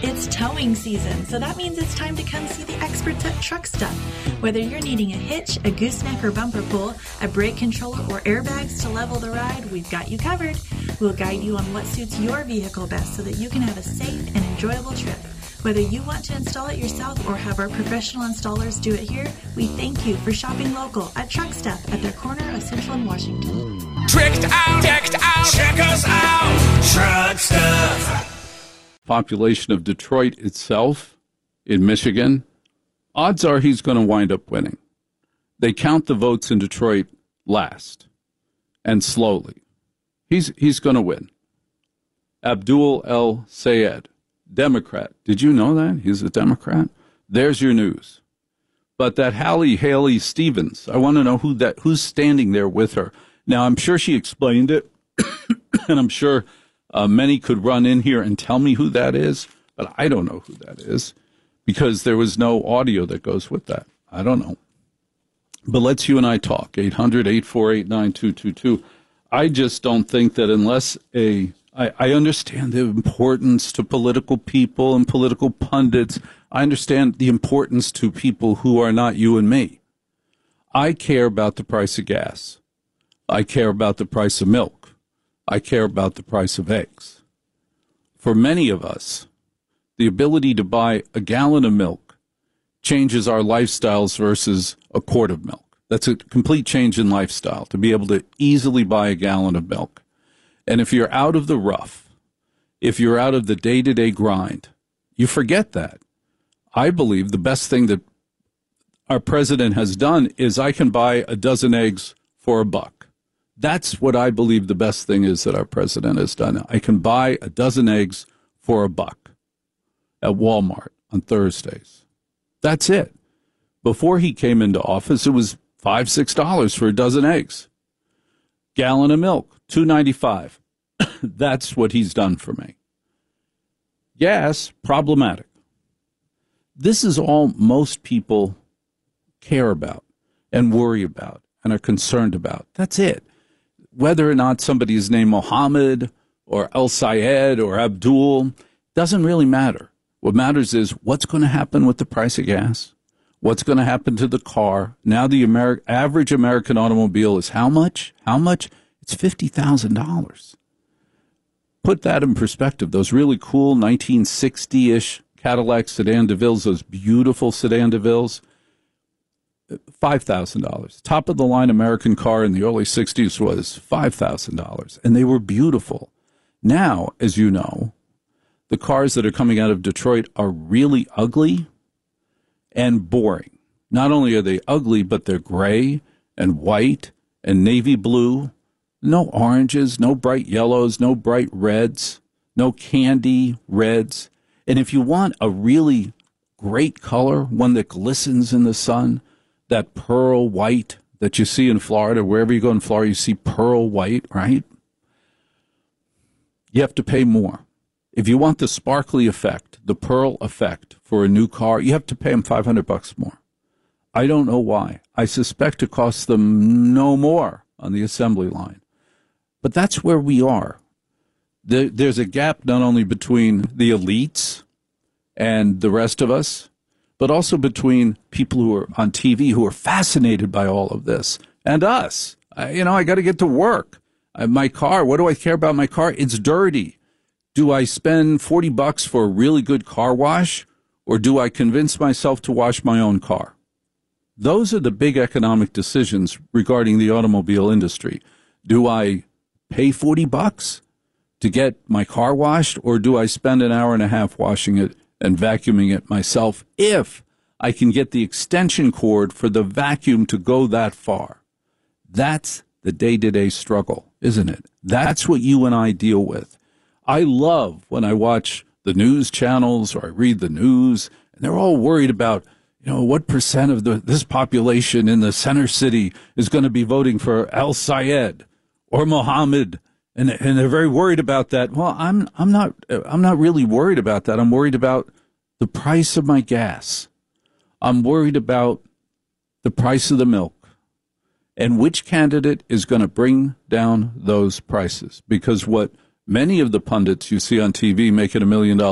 It's towing season, so that means it's time to come see the experts at Truck Stuff. Whether you're needing a hitch, a gooseneck or bumper pull, a brake controller, or airbags to level the ride, we've got you covered. We'll guide you on what suits your vehicle best so that you can have a safe and enjoyable trip. Whether you want to install it yourself or have our professional installers do it here, we thank you for shopping local at Truck Stuff at their corner of Central and Washington. Tricked out, decked out, check us out, Truck Stuff. Population of Detroit itself, in Michigan, odds are he's going to wind up winning. They count the votes in Detroit last and slowly. He's going to win. Abdul El Sayed, Democrat. Did you know that? He's a Democrat. There's your news. But that Haley Stevens, I want to know who's standing there with her. Now, I'm sure she explained it, and I'm sure many could run in here and tell me who that is, but I don't know who that is because there was no audio that goes with that. I don't know. But let's you and I talk. 800-848-9222. I just don't think that unless I understand the importance to political people and political pundits. I understand the importance to people who are not you and me. I care about the price of gas. I care about the price of milk. I care about the price of eggs. For many of us, the ability to buy a gallon of milk changes our lifestyles versus a quart of milk. That's a complete change in lifestyle, to be able to easily buy a gallon of milk. And if you're out of the rough, if you're out of the day-to-day grind, you forget that. I believe the best thing that our president has done is I can buy a dozen eggs for $1. That's what I believe the best thing is that our president has done. I can buy a dozen eggs for $1 at Walmart on Thursdays. That's it. Before he came into office, it was $5, $6 for a dozen eggs. Gallon of milk, $2.95. That's what he's done for me. Gas, problematic. This is all most people care about and worry about and are concerned about. That's it. Whether or not somebody is named Mohammed or El Sayed or Abdul doesn't really matter. What matters is what's going to happen with the price of gas, what's going to happen to the car. Now the average American automobile is how much? How much? It's $50,000. Put that in perspective. Those really cool 1960-ish Cadillac Sedan DeVilles, those beautiful Sedan DeVilles, $5,000. Top of the line American car in the early 60s was $5,000, and they were beautiful. Now, as you know, the cars that are coming out of Detroit are really ugly and boring. Not only are they ugly, but they're gray and white and navy blue. No oranges, no bright yellows, no bright reds, no candy reds. And if you want a really great color, one that glistens in the sun, that pearl white that you see in Florida, wherever you go in Florida, you see pearl white, right? You have to pay more. If you want the sparkly effect, the pearl effect for a new car, you have to pay them $500 more. I don't know why. I suspect it costs them no more on the assembly line. But that's where we are. There's a gap not only between the elites and the rest of us, but also between people who are on TV who are fascinated by all of this and us. I got to get to work. My car, what do I care about my car? It's dirty. Do I spend $40 for a really good car wash, or do I convince myself to wash my own car? Those are the big economic decisions regarding the automobile industry. Do I pay $40 to get my car washed, or do I spend an hour and a half washing it and vacuuming it myself if I can get the extension cord for the vacuum to go that far? That's the day-to-day struggle, isn't it? That's what you and I deal with. I love when I watch the news channels or I read the news, and they're all worried about, what percent of this population in the center city is going to be voting for El Sayed or Mohammed, and they're very worried about that. Well, I'm not really worried about that. I'm worried about the price of my gas. I'm worried about the price of the milk and which candidate is going to bring down those prices. Because what many of the pundits you see on TV making $1 million